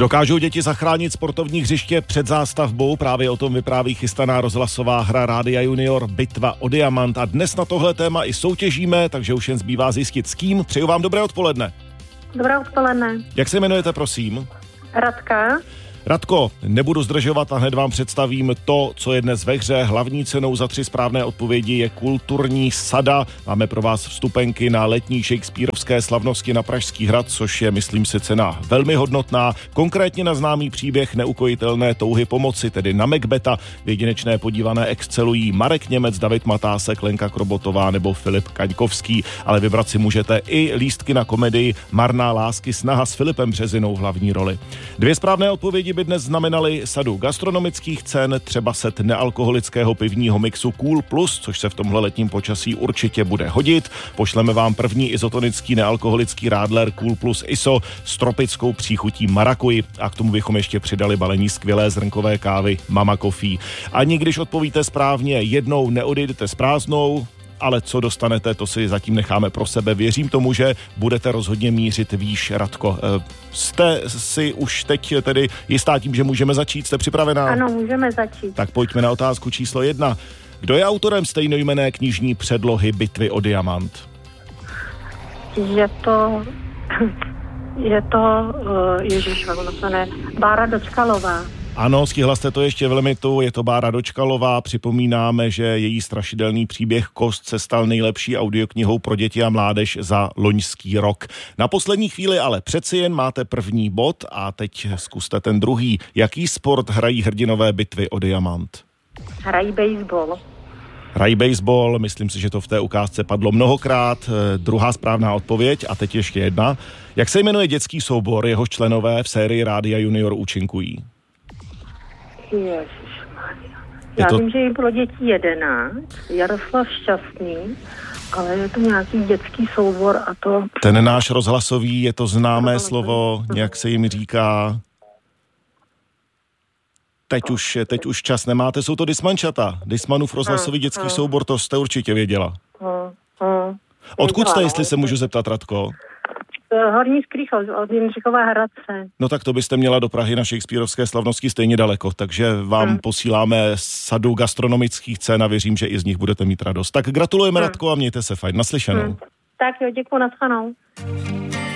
Dokážou děti zachránit sportovní hřiště před zástavbou? Právě o tom vypráví chystaná rozhlasová hra Rádia Junior Bitva o diamant. A dnes na tohle téma i soutěžíme, takže už jen zbývá zjistit s kým. Přeju vám dobré odpoledne. Dobré odpoledne. Jak se jmenujete, prosím? Radka. Radko, nebudu zdržovat a hned vám představím to, co je dnes ve hře. Hlavní cenou za 3 správné odpovědi je kulturní sada. Máme pro vás vstupenky na letní shakespearovské slavnosti na Pražský hrad, což je, myslím si, cena velmi hodnotná. Konkrétně na známý příběh neukojitelné touhy pomoci, tedy na Macbetha. V jedinečné podívané excelují Marek Němec, David Matásek, Lenka Krobotová nebo Filip Kaňkovský. Ale vybrat si můžete i lístky na komedii Marná lásky snaha s Filipem Březinou v hlavní roli. 2 správné odpovědi by dnes znamenaly sadu gastronomických cen, třeba set nealkoholického pivního mixu Cool Plus, což se v tomhle letním počasí určitě bude hodit. Pošleme vám první izotonický nealkoholický Radler Cool Plus ISO s tropickou příchutí marakuji a k tomu bychom ještě přidali balení skvělé zrnkové kávy Mama Coffee. Ani když odpovíte správně jednou, neodejdete s prázdnou, ale co dostanete, to si zatím necháme pro sebe. Věřím tomu, že budete rozhodně mířit výš, Radko. Jste si už teď tedy jistá tím, že můžeme začít? Jste připravená? Ano, můžeme začít. Tak pojďme na otázku číslo 1. Kdo je autorem stejnojmenné knižní předlohy Bitvy o diamant? Bára Dočkalová. Ano, stihla jste to ještě v limitu, je to Bára Dočkalová. Připomínáme, že její strašidelný příběh Kost se stal nejlepší audioknihou pro děti a mládež za loňský rok. Na poslední chvíli ale přeci jen máte první bod a teď zkuste ten druhý. Jaký sport hrají hrdinové Bitvy o diamant? Hrají baseball. Hrají baseball, myslím si, že to v té ukázce padlo mnohokrát. Druhá správná odpověď a teď ještě jedna. Jak se jmenuje dětský soubor, jehož členové v sérii Rádia Junior účinkují? Ježišmarja. Vím, že jich bylo dětí 11, Jaroslav Šťastný, ale je to nějaký dětský soubor a to... Ten náš rozhlasový, je to známé slovo, nějak se jim říká... Teď už čas nemáte, jsou to Dismančata. Dismanův rozhlasový dětský soubor, to jste určitě věděla. Odkud jste, jestli se můžu zeptat, Radko? Horní Skrýchov, od Jindřichova Hradce. No tak to byste měla do Prahy na shakespearovské slavnosti stejně daleko, takže vám posíláme sadu gastronomických cen a věřím, že i z nich budete mít radost. Tak gratulujeme, Radko, a mějte se fajn. Naslyšenou. Tak jo, děkuji, naslyšenou.